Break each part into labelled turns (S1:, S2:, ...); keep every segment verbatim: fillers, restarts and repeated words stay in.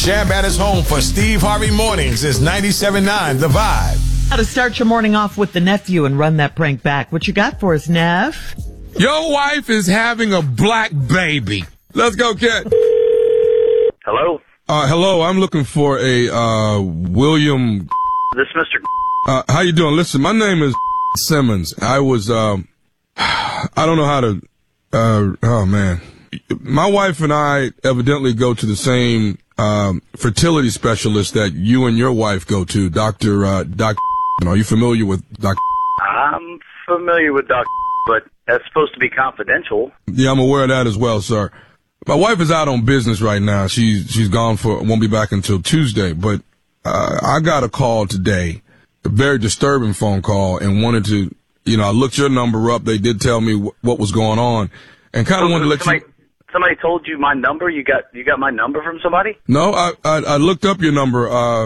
S1: Shab at his home for Steve Harvey Mornings is ninety-seven point nine The Vibe.
S2: How to start your morning off with the nephew and run that prank back. What you got for us, Nev?
S3: Your wife is having a black baby. Let's go, kid.
S4: Hello?
S3: Uh, hello, I'm looking for a, uh, William.
S4: This is Mister
S3: Uh, how you doing? Listen, my name is Simmons. I was, um, I don't know how to, uh, oh man. My wife and I evidently go to the same, um, fertility specialist that you and your wife go to, Doctor, uh, Doctor Are you familiar with Doctor
S4: I'm familiar with Doctor but that's supposed to be confidential.
S3: Yeah, I'm aware of that as well, sir. My wife is out on business right now. She's, she's gone for, won't be back until Tuesday, but, uh, I got a call today, a very disturbing phone call, and wanted to, you know, I looked your number up. They did tell me wh- what was going on, and kind of
S4: so,
S3: wanted to let
S4: somebody,
S3: you.
S4: Somebody told you my number? You got, you got my number from somebody?
S3: No, I, I, I looked up your number. Uh,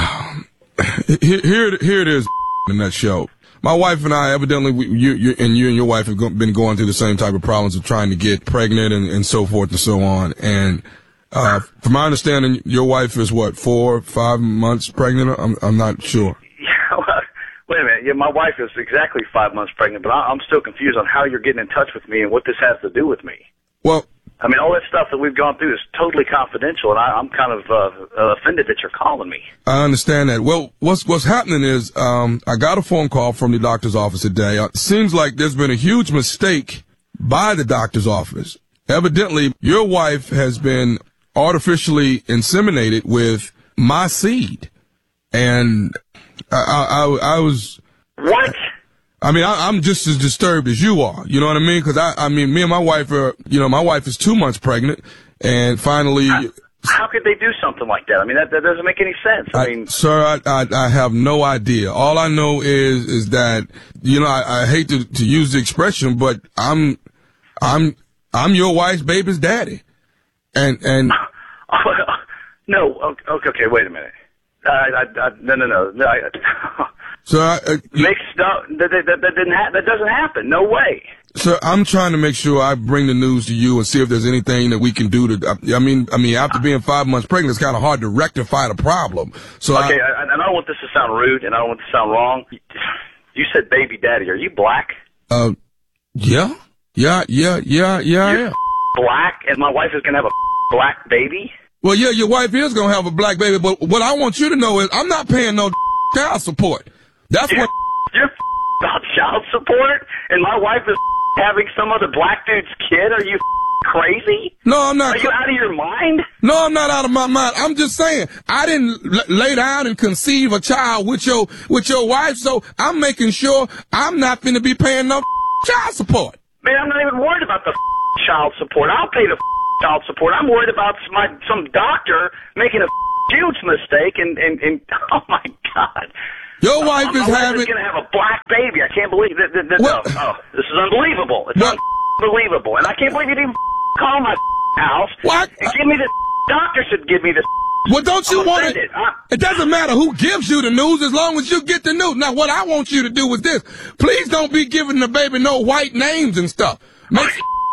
S3: here, here, here it is in that show. My wife and I, evidently, we, you, you, and you and your wife have go, been going through the same type of problems of trying to get pregnant and, and so forth and so on. And, uh, from my understanding, your wife is what, four, five months pregnant? I'm, I'm not sure.
S4: Yeah, well, wait a minute. Yeah, my wife is exactly five months pregnant, but I, I'm still confused on how you're getting in touch with me and what this has to do with me.
S3: Well,
S4: I mean, all that stuff that we've gone through is totally confidential, and I, I'm kind of uh, offended that you're calling me.
S3: I understand that. Well, what's what's happening is um, I got a phone call from the doctor's office today. It seems like there's been a huge mistake by the doctor's office. Evidently, your wife has been artificially inseminated with my seed, and I, I, I was...
S4: What?
S3: I mean, I, I'm just as disturbed as you are. You know what I mean? Because I, I mean, me and my wife are, you know, my wife is two months pregnant, and finally.
S4: How, how could they do something like that? I mean, that, that doesn't make any sense. I, I mean,
S3: sir, I, I, I have no idea. All I know is, is that, you know, I, I hate to, to use the expression, but I'm, I'm, I'm your wife's baby's daddy, and and.
S4: No, okay, okay, wait a minute. I, I, I, no, no, no. no I,
S3: So I, uh,
S4: mixed up. That, that, that, that didn't ha- that doesn't happen. No way.
S3: Sir, I'm trying to make sure I bring the news to you and see if there's anything that we can do to. I mean, I mean, after being five months pregnant, it's kind of hard to rectify the problem. So
S4: okay,
S3: I,
S4: I, and I don't want this to sound rude, and I don't want this to sound wrong. You said baby daddy. Are you black?
S3: Uh, yeah, yeah, yeah, yeah, yeah.
S4: You're
S3: yeah.
S4: black, and my wife is gonna have a black baby.
S3: Well, yeah, your wife is gonna have a black baby, but what I want you to know is I'm not paying no child support. That's
S4: you're,
S3: what
S4: you're about child support, and my wife is having some other black dude's kid. Are you crazy?
S3: No, I'm not.
S4: Are you out of your mind?
S3: No, I'm not out of my mind. I'm just saying I didn't l- lay down and conceive a child with your with your wife, so I'm making sure I'm not going to be paying no child support.
S4: Man, I'm not even worried about the child support. I'll pay the child support. I'm worried about my some doctor making a huge mistake, and and, and oh my God.
S3: Your wife
S4: uh,
S3: is
S4: my
S3: having.
S4: wife is going to have a black baby. I can't believe that. that, that
S3: Well,
S4: no. Oh, this is unbelievable. It's
S3: well,
S4: unbelievable, and I can't believe you didn't call my house
S3: What?
S4: and give me this. Doctor should give me this.
S3: Well, don't you
S4: I'm
S3: want
S4: offended.
S3: it?
S4: Uh,
S3: It doesn't matter who gives you the news as long as you get the news. Now, what I want you to do is this: please don't be giving the baby no white names and stuff. Make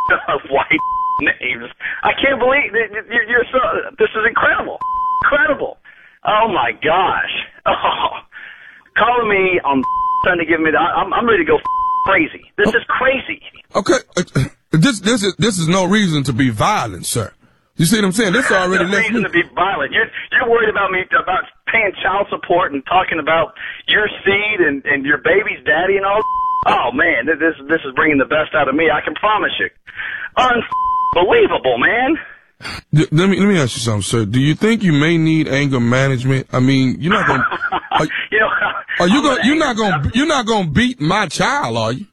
S4: white names. I can't believe that you're, you're so. This is incredible. Incredible. Oh my gosh. Oh. Calling me on trying to give me the, I'm, I'm ready to go crazy. This is crazy.
S3: Okay, uh, this this is this is no reason to be violent, sir. You see what I'm saying? This already
S4: no
S3: lets
S4: reason
S3: me.
S4: to be violent. You're you're worried about me about paying child support and talking about your seed and, and your baby's daddy and all. Oh man, this this is bringing the best out of me. I can promise you. Unbelievable, man.
S3: Let me let me ask you something, sir. Do you think you may need anger management? I mean, you're not going. Are,
S4: you know,
S3: are you going? You're
S4: angry.
S3: not going. You're not going to beat my child, are you?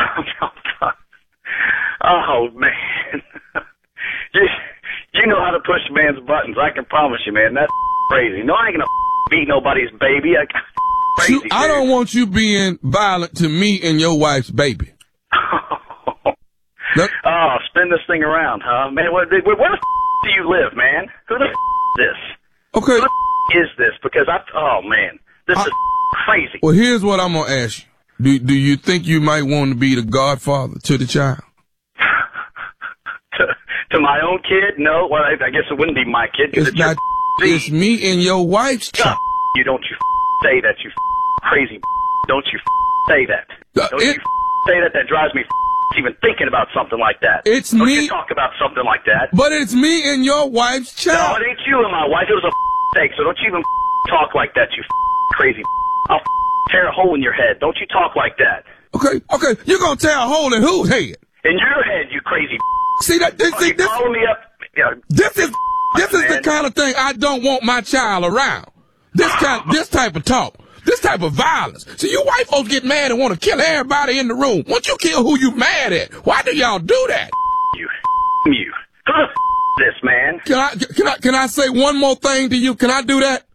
S4: Oh man, you you know how to push man's buttons. I can promise you, man. That's crazy. No, I ain't gonna beat nobody's baby. I, crazy,
S3: You, I don't want you being violent to me and your wife's baby. That,
S4: oh, spin this thing around, huh? Man, where, where, where the f*** do you live, man? Who the f*** is this?
S3: okay.
S4: Who the f*** is this? Because I, oh man, this
S3: I,
S4: is crazy.
S3: Well, here's what I'm gonna ask you. Do do you think you might want to be the godfather to the child?
S4: to, to my own kid? No, well, I, I guess it wouldn't be my kid.
S3: It's
S4: It's
S3: not. It's me and your wife's child.
S4: You don't you say that, you crazy. Don't you say that.
S3: Uh,
S4: Don't
S3: it,
S4: you say that. That drives me even thinking about something like that.
S3: It's
S4: don't
S3: me.
S4: You talk about something like that.
S3: But it's me and your wife's child.
S4: No, it ain't you and my wife. It was a mistake. So don't you even talk like that, you crazy. I'll tear a hole in your head. Don't you talk like that.
S3: Okay, okay. You're gonna tear a hole in whose head?
S4: In your head, you crazy.
S3: See that? This, see, this,
S4: calling me up. Yeah.
S3: this is this is
S4: man.
S3: the kind of thing I don't want my child around. This kind, this type of talk, this type of violence. So you white folks get mad and want to kill everybody in the room. Once you kill who you mad at, why do y'all do that?
S4: You, you. Who the this man?
S3: Can I can I can I say one more thing to you? Can I do that?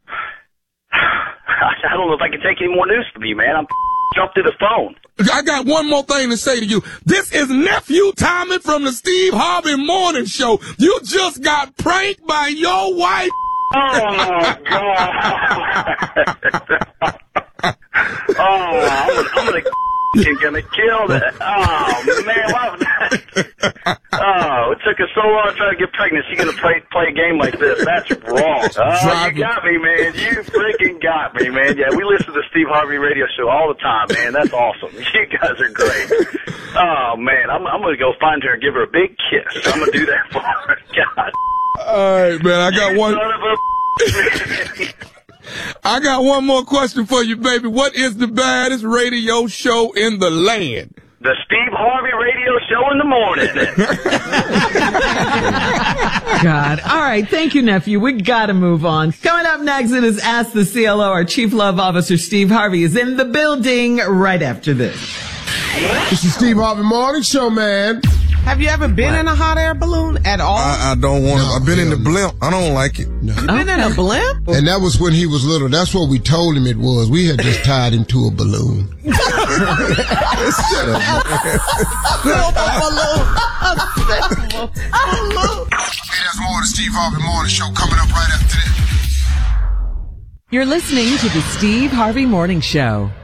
S4: I don't know if I can take any more news from you, man. I'm jumped to the phone.
S3: I got one more thing to say to you. This is Nephew Tommy from the Steve Harvey Morning Show. You just got pranked by your wife.
S4: Oh, my God. oh, I'm gonna, I'm gonna, I'm gonna kill that. Oh, man. Why was that? Oh, it took us so long to try to get pregnant. She's gonna play, play a game like this. That's wrong. Oh, you got me, man. You freaking got me, man. Yeah, we listen to the Steve Harvey radio show all the time, man. That's awesome. You guys are great. Oh, man. I'm, I'm gonna go find her and give her a big kiss. I'm gonna do that for her. God.
S3: All right, man. I got
S4: You
S3: one.
S4: son of a
S3: I got one more question for you, baby. What is the baddest radio show in the land?
S4: The Steve Harvey radio show in the morning.
S2: God. All right. Thank you, nephew. We got to move on. Coming up next, it is Ask the C L O. Our Chief Love Officer, Steve Harvey, is in the building right after this.
S5: It's the Steve Harvey Morning Show, man.
S6: Have you ever been in a hot air balloon at all?
S3: I, I don't want to.
S5: No,
S3: I've been in the
S5: hell no.
S3: blimp. I don't like it.
S5: No.
S6: you been in a blimp?
S5: And that was when he was little. That's what we told him it was. We had just tied him to a balloon.
S3: Shut up, man.
S5: Hey, there's more of the Steve Harvey Morning Show coming up right after this.
S7: You're listening to the Steve Harvey Morning Show.